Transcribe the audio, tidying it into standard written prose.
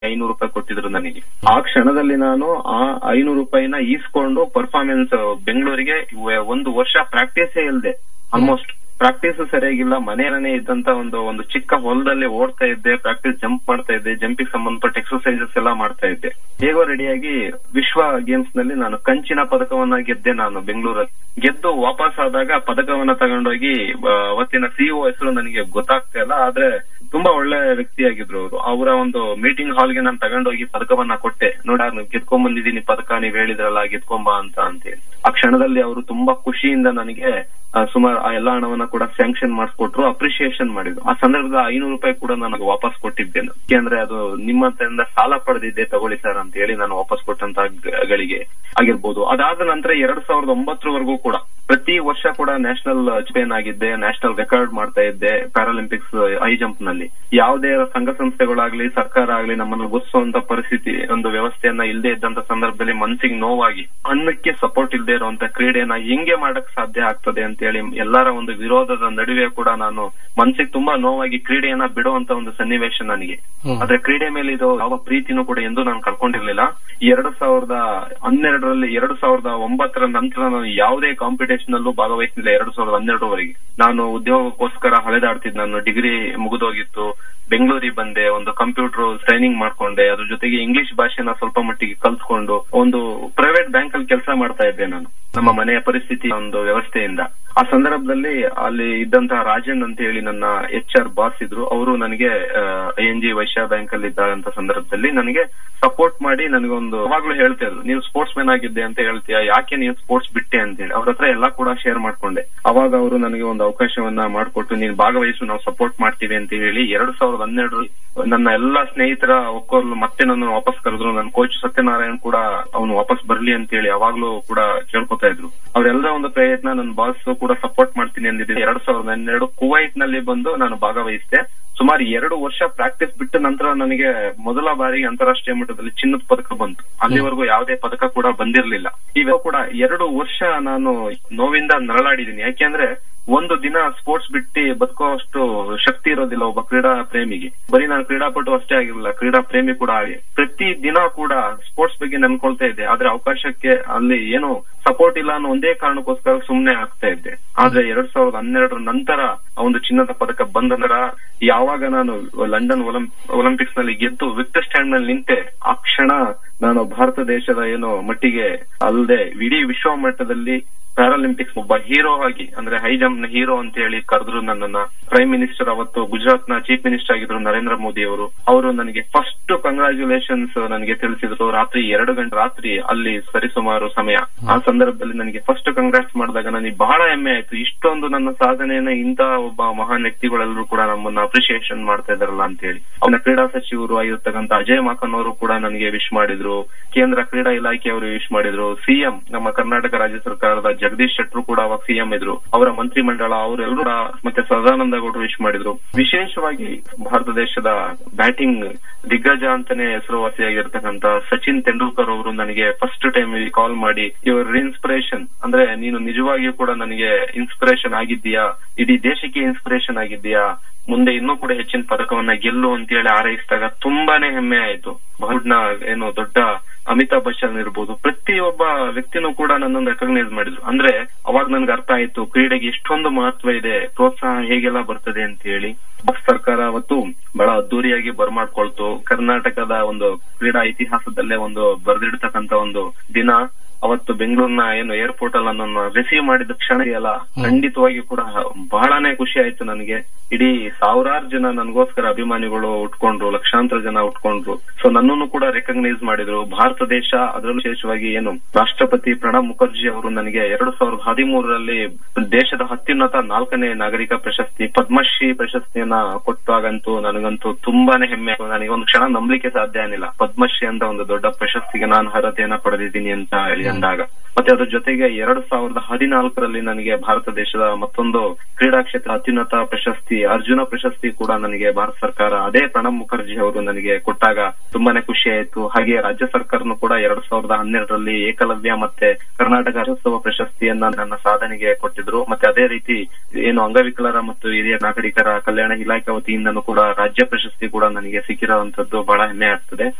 500 ಕೊಟ್ಟಿದ್ರು ನನಗೆ. ಆ ಕ್ಷಣದಲ್ಲಿ ನಾನು ಆ 500 ಈಸ್ಕೊಂಡು ಪರ್ಫಾರ್ಮೆನ್ಸ್ ಬೆಂಗಳೂರಿಗೆ 1 ವರ್ಷ ಪ್ರಾಕ್ಟೀಸೇ ಇಲ್ದೆ, ಆಲ್ಮೋಸ್ಟ್ ಪ್ರಾಕ್ಟೀಸ್ ಸರಿಯಾಗಿಲ್ಲ, ಮನೆಯಲ್ಲೇ ಇದ್ದಂತ ಒಂದು ಚಿಕ್ಕ ಹೊಲದಲ್ಲಿ ಓಡ್ತಾ ಇದ್ದೆ, ಪ್ರಾಕ್ಟೀಸ್ ಜಂಪ್ ಮಾಡ್ತಾ ಇದ್ದೆ, ಜಂಪಿಗೆ ಸಂಬಂಧಪಟ್ಟ ಎಕ್ಸರ್ಸೈಸಸ್ ಎಲ್ಲ ಮಾಡ್ತಾ ಇದ್ದೆ. ಹೇಗೋ ರೆಡಿಯಾಗಿ ವಿಶ್ವ ಗೇಮ್ಸ್ ನಲ್ಲಿ ನಾನು ಕಂಚಿನ ಪದಕವನ್ನ ಗೆದ್ದೆ. ನಾನು ಬೆಂಗಳೂರಲ್ಲಿ ಗೆದ್ದು ವಾಪಸ್ ಆದಾಗ ಪದಕವನ್ನ ತಗೊಂಡೋಗಿ ಅವತ್ತಿನ ಸಿಇಒ ಹೆಸರು ನನಗೆ ಗೊತ್ತಾಗ್ತಾ ಇಲ್ಲ, ಆದ್ರೆ ತುಂಬಾ ಒಳ್ಳೆ ವ್ಯಕ್ತಿಯಾಗಿದ್ರು ಅವರು. ಅವರ ಒಂದು ಮೀಟಿಂಗ್ ಹಾಲ್ಗೆ ನಾನು ತಗೊಂಡೋಗಿ ಪದಕವನ್ನ ಕೊಟ್ಟೆ. ನೋಡ ಗೆದ್ಕೊಂಡ್ ಬಂದಿದ್ದೀನಿ ಪದಕ, ನೀವ್ ಹೇಳಿದ್ರಲ್ಲ ಗೆದ್ಕೊಂಬ ಅಂತ. ಆ ಕ್ಷಣದಲ್ಲಿ ಅವರು ತುಂಬಾ ಖುಷಿಯಿಂದ ನನಗೆ ಸುಮಾರು ಆ ಎಲ್ಲಾ ಹಣವನ್ನ ಕೂಡ ಸ್ಯಾಂಕ್ಷನ್ ಮಾಡಿಸ್ಕೊಟ್ರು, ಅಪ್ರಿಶಿಯೇಷನ್ ಮಾಡಿದ್ರು. ಆ ಸಂದರ್ಭದ 500 ಕೂಡ ನನಗೆ ವಾಪಸ್ ಕೊಟ್ಟಿದ್ದೇನೆ. ಯಾಕೆಂದ್ರೆ ಅದು ನಿಮ್ಮ ಹತ್ರದಿಂದ ಸಾಲ ಪಡೆದಿದ್ದೆ, ತಗೊಳ್ಳಿ ಸರ್ ಅಂತ ಹೇಳಿ ನಾನು ವಾಪಸ್ ಕೊಟ್ಟಂತ ಗಳಿಗೆ ಆಗಿರ್ಬೋದು. ಅದಾದ ನಂತರ 2009 ಕೂಡ ಪ್ರತಿ ವರ್ಷ ಕೂಡ ನ್ಯಾಷನಲ್ ಚಾಂಪಿಯನ್ ಆಗಿದ್ದೆ, ನ್ಯಾಷನಲ್ ರೆಕಾರ್ಡ್ ಮಾಡ್ತಾ ಇದ್ದೆ ಪ್ಯಾರಾಲಿಂಪಿಕ್ಸ್ ಹೈ ಜಂಪ್ ನಲ್ಲಿ. ಯಾವುದೇ ಸಂಘ ಸಂಸ್ಥೆಗಳಾಗ್ಲಿ ಸರ್ಕಾರ ಆಗ್ಲಿ ನಮ್ಮನ್ನು ಗುರ್ಸುವಂತ ಪರಿಸ್ಥಿತಿ, ಒಂದು ವ್ಯವಸ್ಥೆಯನ್ನ ಇಲ್ಲದೆ ಇದ್ದಂತ ಸಂದರ್ಭದಲ್ಲಿ ಮನಸ್ಸಿಗೆ ನೋವಾಗಿ ಅನ್ನಕ್ಕೆ ಸಪೋರ್ಟ್ ಇಲ್ಲದೆ ಇರುವಂತ ಕ್ರೀಡೆಯನ್ನ ಹೆಂಗೆ ಮಾಡಕ್ ಸಾಧ್ಯ ಆಗ್ತದೆ ಅಂತ ಹೇಳಿ ಎಲ್ಲರ ಒಂದು ವಿರೋಧದ ನಡುವೆ ಕೂಡ ನಾನು ಮನಸ್ಸಿಗೆ ತುಂಬಾ ನೋವಾಗಿ ಕ್ರೀಡೆಯನ್ನ ಬಿಡುವಂತ ಒಂದು ಸನ್ನಿವೇಶ ನನಗೆ. ಆದ್ರೆ ಕ್ರೀಡೆ ಮೇಲೆ ಇದು ಯಾವ ಪ್ರೀತಿನೂ ಕೂಡ ಎಂದು ನಾನು ಕಳ್ಕೊಂಡಿರ್ಲಿಲ್ಲ. 2012ರಲ್ಲಿ 2009 ನಂತರ ನಾನು ಯಾವುದೇ ಕಾಂಪಿಟೇಷನ್ ಅಲ್ಲೂ ಭಾಗವಹಿಸಲಿಲ್ಲ. 2012ವರೆಗೆ ನಾನು ಉದ್ಯೋಗಕ್ಕೋಸ್ಕರ ಅಲೆದಾಡ್ತಿದ್ದೆ. ನಾನು ಡಿಗ್ರಿ ಮುಗಿದೋಗಿತ್ತು, ಬೆಂಗಳೂರಿಗೆ ಬಂದೆ, ಒಂದು ಕಂಪ್ಯೂಟರ್ ಟ್ರೈನಿಂಗ್ ಮಾಡ್ಕೊಂಡೆ, ಅದ್ರ ಜೊತೆಗೆ ಇಂಗ್ಲಿಷ್ ಭಾಷೆನ ಸ್ವಲ್ಪ ಮಟ್ಟಿಗೆ ಕಲ್ತ್ಕೊಂಡು ಒಂದು ಪ್ರೈವೇಟ್ ಬ್ಯಾಂಕ್ ಅಲ್ಲಿ ಕೆಲಸ ಮಾಡ್ತಾ ಇದ್ದೆ ನಾನು, ನಮ್ಮ ಮನೆಯ ಪರಿಸ್ಥಿತಿ ಒಂದು ವ್ಯವಸ್ಥೆಯಿಂದ. ಆ ಸಂದರ್ಭದಲ್ಲಿ ಅಲ್ಲಿ ಇದ್ದಂತಹ ರಾಜನ್ ಅಂತ ಹೇಳಿ ನನ್ನ HR ಬಾಸ್ ಇದ್ರು. ಅವರು ನನಗೆ ING ವೈಶ್ಯ ಬ್ಯಾಂಕ್ ಅಲ್ಲಿ ಇದ್ದಂತ ಸಂದರ್ಭದಲ್ಲಿ ನನಗೆ ಸಪೋರ್ಟ್ ಮಾಡಿ ನನಗೊಂದು ಅವಾಗ್ಲೂ ಹೇಳ್ತಾ ಇದ್ರು, ನೀವು ಸ್ಪೋರ್ಟ್ಸ್ ಮ್ಯಾನ್ ಆಗಿದ್ದೆ ಅಂತ ಹೇಳ್ತೀಯ, ಯಾಕೆ ನೀವು ಸ್ಪೋರ್ಟ್ಸ್ ಬಿಟ್ಟೆ ಅಂತ ಹೇಳಿ. ಅವ್ರ ಹತ್ರ ಎಲ್ಲಾ ಕೂಡ ಶೇರ್ ಮಾಡ್ಕೊಂಡೆ. ಅವಾಗ ಅವರು ನನಗೆ ಒಂದು ಅವಕಾಶವನ್ನ ಮಾಡ್ಕೊಟ್ಟು, ನೀನ್ ಭಾಗವಹಿಸು, ನಾವು ಸಪೋರ್ಟ್ ಮಾಡ್ತೀವಿ ಅಂತ ಹೇಳಿ 2012 ನನ್ನ ಎಲ್ಲಾ ಸ್ನೇಹಿತರ ಒಕ್ಕೋರ್ಲು ಮತ್ತೆ ನನ್ನ ವಾಪಸ್ ಕರೆದ್ರು. ನನ್ನ ಕೋಚ್ ಸತ್ಯನಾರಾಯಣ್ ಕೂಡ ಅವನು ವಾಪಸ್ ಬರ್ಲಿ ಅಂತ ಹೇಳಿ ಅವಾಗ್ಲೂ ಕೂಡ ಕೇಳ್ಕೊತಾ ಇದ್ರು. ಅವರೆಲ್ಲರ ಒಂದು ಪ್ರಯತ್ನ, ನನ್ನ ಬಾಸ್ ಕೂಡ ಸಪೋರ್ಟ್ ಮಾಡ್ತೀನಿ ಅಂದಿದ್ದೆ. 2012 ಕುವೈಟ್ ನಲ್ಲಿ ಬಂದು ನಾನು ಭಾಗವಹಿಸಿದೆ. ಸುಮಾರು 2 ವರ್ಷ ಪ್ರಾಕ್ಟೀಸ್ ಬಿಟ್ಟ ನಂತರ ನನಗೆ ಮೊದಲ ಬಾರಿಗೆ ಅಂತಾರಾಷ್ಟ್ರೀಯ ಮಟ್ಟದಲ್ಲಿ ಚಿನ್ನದ ಪದಕ ಬಂತು. ಅಲ್ಲಿವರೆಗೂ ಯಾವುದೇ ಪದಕ ಕೂಡ ಬಂದಿರಲಿಲ್ಲ. ಇವೆಲ್ಲ ಕೂಡ 2 ವರ್ಷ ನಾನು ನೋವಿಂದ ನರಳಾಡಿದ್ದೀನಿ. ಯಾಕೆಂದ್ರೆ ಒಂದು ದಿನ ಸ್ಪೋರ್ಟ್ಸ್ ಬಿಟ್ಟು ಬದುಕುವಷ್ಟು ಶಕ್ತಿ ಇರೋದಿಲ್ಲ ಒಬ್ಬ ಕ್ರೀಡಾ ಪ್ರೇಮಿಗೆ. ಬರೀ ನಾನು ಕ್ರೀಡಾಪಟು ಅಷ್ಟೇ ಆಗಿರಲಿಲ್ಲ, ಕ್ರೀಡಾ ಪ್ರೇಮಿ ಕೂಡ ಆಗಿ ಪ್ರತಿ ದಿನ ಕೂಡ ಸ್ಪೋರ್ಟ್ಸ್ ಬಗ್ಗೆ ನೆನ್ಕೊಳ್ತಾ ಇದ್ದೆ. ಆದ್ರೆ ಅವಕಾಶಕ್ಕೆ ಅಲ್ಲಿ ಏನು ಸಪೋರ್ಟ್ ಇಲ್ಲ ಅನ್ನೋ ಒಂದೇ ಕಾರಣಕ್ಕೋಸ್ಕರ ಸುಮ್ನೆ ಆಗ್ತಾ ಇದ್ದೆ. ಆದ್ರೆ 2012 ನಂತರ ಒಂದು ಚಿನ್ನದ ಪದಕ ಬಂದಂದ್ರ, ಯಾವಾಗ ನಾನು ಲಂಡನ್ ಒಲಿಂಪಿಕ್ಸ್ ನಲ್ಲಿ ಗೆದ್ದು ವಿಕ್ಟರ್ ಸ್ಟ್ಯಾಂಡ್ ನಲ್ಲಿ ನಿಂತೆ, ಆ ಕ್ಷಣ ನಾನು ಭಾರತ ದೇಶದ ಏನು ಮಟ್ಟಿಗೆ ಅಲ್ಲದೆ ಇಡೀ ವಿಶ್ವ ಮಟ್ಟದಲ್ಲಿ ಪ್ಯಾರಾಲಿಂಪಿಕ್ಸ್ ಒಬ್ಬ ಹೀರೋ ಆಗಿ, ಅಂದ್ರೆ ಹೈ ಜಂಪ್ ನ ಹೀರೋ ಅಂತ ಹೇಳಿ ಕರೆದ್ರು ನನ್ನನ್ನ. ಪ್ರೈಮ್ ಮಿನಿಸ್ಟರ್ ಅವತ್ತು ಗುಜರಾತ್ ನ ಚೀಫ್ ಮಿನಿಸ್ಟರ್ ಆಗಿದ್ರು ನರೇಂದ್ರ ಮೋದಿ ಅವರು ನನಗೆ ಫಸ್ಟ್ ಕಂಗ್ರಾಚ್ಯುಲೇಷನ್ಸ್ ನನಗೆ ತಿಳಿಸಿದ್ರು. ರಾತ್ರಿ 2 ಗಂಟೆ ರಾತ್ರಿ ಅಲ್ಲಿ ಸರಿಸುಮಾರು ಸಮಯ. ಆ ಸಂದರ್ಭದಲ್ಲಿ ನನಗೆ ಫಸ್ಟ್ ಕಂಗ್ರಾಟ್ಸ್ ಮಾಡಿದಾಗ ನನಗೆ ಬಹಳ ಹೆಮ್ಮೆ ಆಯ್ತು. ಇಷ್ಟೊಂದು ನನ್ನ ಸಾಧನೆಯನ್ನ ಇಂತ ಒಬ್ಬ ಮಹಾನ್ ವ್ಯಕ್ತಿಗಳೆಲ್ಲರೂ ಕೂಡ ನಮ್ಮನ್ನ ಅಪ್ರಿಶಿಯೇಷನ್ ಮಾಡ್ತಾ ಇದಾರಲ್ಲ ಅಂತ ಹೇಳಿ. ಅವನ ಕ್ರೀಡಾ ಸಚಿವರು ಆಗಿರ್ತಕ್ಕಂಥ ಅಜಯ್ ಮಾಕನ್ ಅವರು ಕೂಡ ನನಗೆ ವಿಶ್ ಮಾಡಿದ್ರು. ಕೇಂದ್ರ ಕ್ರೀಡಾ ಇಲಾಖೆಯವರು ವಿಶ್ ಮಾಡಿದ್ರು. ಸಿಎಂ ನಮ್ಮ ಕರ್ನಾಟಕ ರಾಜ್ಯ ಸರ್ಕಾರದ ಜಗದೀಶ್ ಶೆಟ್ಟರು ಕೂಡ ಅವಾಗ ಸಿಎಂ ಇದ್ರು. ಅವರ ಮಂತ್ರಿ ಮಂಡಳ ಅವರೆಲ್ಲರೂ ಮತ್ತೆ ಸದಾನಂದ ಗೌಡರು ವಿಶ್ ಮಾಡಿದ್ರು. ವಿಶೇಷವಾಗಿ ಭಾರತ ದೇಶದ ಬ್ಯಾಟಿಂಗ್ ದಿಗ್ಗಜ ಅಂತಾನೆ ಹೆಸರುವಾಸಿಯಾಗಿರ್ತಕ್ಕಂಥ ಸಚಿನ್ ತೆಂಡೂಲ್ಕರ್ ಅವರು ನನಗೆ ಫಸ್ಟ್ ಟೈಮ್ ಕಾಲ್ ಮಾಡಿ, ಯುವರ್ ಇನ್ಸ್ಪಿರೇಷನ್, ಅಂದ್ರೆ ನೀನು ನಿಜವಾಗಿಯೂ ಕೂಡ ನನಗೆ ಇನ್ಸ್ಪಿರೇಷನ್ ಆಗಿದ್ದೀಯಾ, ಇಡೀ ದೇಶಕ್ಕೆ ಇನ್ಸ್ಪಿರೇಷನ್ ಆಗಿದ್ದೀಯಾ, ಮುಂದೆ ಇನ್ನೂ ಕೂಡ ಹೆಚ್ಚಿನ ಪದಕವನ್ನ ಗೆಲ್ಲು ಅಂತ ಹೇಳಿ ಹಾರೈಸಿದಾಗ ತುಂಬಾನೇ ಹೆಮ್ಮೆ ಆಯ್ತು. ಬಹುಡ್ನ ಏನು ದೊಡ್ಡ ಅಮಿತಾಬ್ ಬಚ್ಚನ್ ಇರ್ಬೋದು, ಪ್ರತಿಯೊಬ್ಬ ವ್ಯಕ್ತಿನೂ ಕೂಡ ನನ್ನನ್ನು ರೆಕಗ್ನೈಸ್ ಮಾಡಿದ್ರು. ಅಂದ್ರೆ ಅವಾಗ ನನ್ಗೆ ಅರ್ಥ ಆಯ್ತು ಕ್ರೀಡೆಗೆ ಎಷ್ಟೊಂದು ಮಹತ್ವ ಇದೆ, ಪ್ರೋತ್ಸಾಹ ಹೇಗೆಲ್ಲ ಬರ್ತದೆ ಅಂತ ಹೇಳಿ. ಸರ್ಕಾರ ಅವತ್ತು ಬಹಳ ಅದ್ದೂರಿಯಾಗಿ ಬರ್ಮಾಡ್ಕೊಳ್ತು. ಕರ್ನಾಟಕದ ಒಂದು ಕ್ರೀಡಾ ಇತಿಹಾಸದಲ್ಲೇ ಒಂದು ಬರೆದಿಡ್ತಕ್ಕಂತ ಒಂದು ದಿನ. ಅವತ್ತು ಬೆಂಗಳೂರಿನ ಏನು ಏರ್ಪೋರ್ಟ್ ಅಲ್ಲಿ ನನ್ನನ್ನು ರಿಸೀವ್ ಮಾಡಿದ ಕ್ಷಣ ಎಲ್ಲ ಖಂಡಿತವಾಗಿ ಕೂಡ ಬಹಳನೇ ಖುಷಿ ಆಯ್ತು ನನಗೆ. ಇಡೀ ಸಾವಿರಾರು ಜನ ನನಗೋಸ್ಕರ ಅಭಿಮಾನಿಗಳು ಉಟ್ಕೊಂಡ್ರು, ಲಕ್ಷಾಂತರ ಜನ ಉಟ್ಕೊಂಡ್ರು. ಸೊ ನನ್ನನ್ನು ಕೂಡ ರೆಕಗ್ನೈಸ್ ಮಾಡಿದ್ರು. ಭಾರತ ದೇಶ, ಅದರಲ್ಲೂ ವಿಶೇಷವಾಗಿ ಏನು ರಾಷ್ಟ್ರಪತಿ ಪ್ರಣಬ್ ಮುಖರ್ಜಿ ಅವರು ನನಗೆ 2013ರಲ್ಲಿ ದೇಶದ ಅತ್ಯುನ್ನತ 4ನೇ ನಾಗರಿಕ ಪ್ರಶಸ್ತಿ ಪದ್ಮಶ್ರೀ ಪ್ರಶಸ್ತಿಯನ್ನ ಕೊಟ್ಟಾಗಂತೂ ನನಗಂತೂ ತುಂಬಾನೇ ಹೆಮ್ಮೆ. ನನಗೆ ಒಂದು ಕ್ಷಣ ನಂಬಲಿಕ್ಕೆ ಸಾಧ್ಯ ಏನಿಲ್ಲ, ಪದ್ಮಶ್ರೀ ಅಂತ ಒಂದು ದೊಡ್ಡ ಪ್ರಶಸ್ತಿಗೆ ನಾನು ಅರ್ಹತೆಯನ್ನ ಪಡೆದಿದ್ದೀನಿ ಅಂತ ಹೇಳಿ. ಅಂದಾಗ. ಮತ್ತೆ ಅದ್ರ ಜೊತೆಗೆ 2014ರಲ್ಲಿ ನನಗೆ ಭಾರತ ದೇಶದ ಮತ್ತೊಂದು ಕ್ರೀಡಾ ಕ್ಷೇತ್ರ ಅತ್ಯುನ್ನತ ಪ್ರಶಸ್ತಿ ಅರ್ಜುನ ಪ್ರಶಸ್ತಿ ಕೂಡ ನನಗೆ ಭಾರತ ಸರ್ಕಾರ ಅದೇ ಪ್ರಣಬ್ ಮುಖರ್ಜಿ ಅವರು ನನಗೆ ಕೊಟ್ಟಾಗ ತುಂಬಾನೇ ಖುಷಿ ಆಯ್ತು. ಹಾಗೆ ರಾಜ್ಯ ಸರ್ಕಾರನು ಕೂಡ 2012ರಲ್ಲಿ ಏಕಲವ್ಯ ಮತ್ತೆ ಕರ್ನಾಟಕ ರಾಜ್ಯೋತ್ಸವ ಪ್ರಶಸ್ತಿಯನ್ನ ನನ್ನ ಸಾಧನೆಗೆ ಕೊಟ್ಟಿದ್ರು. ಮತ್ತೆ ಅದೇ ರೀತಿ ಏನು ಅಂಗವಿಕಲರ ಮತ್ತು ಹಿರಿಯ ನಾಗರಿಕರ ಕಲ್ಯಾಣ ಇಲಾಖೆ ವತಿಯಿಂದನೂ ಕೂಡ ರಾಜ್ಯ ಪ್ರಶಸ್ತಿ ಕೂಡ ನನಗೆ ಸಿಕ್ಕಿರುವಂತದ್ದು ಬಹಳ ಹೆಮ್ಮೆ ಆಗ್ತದೆ.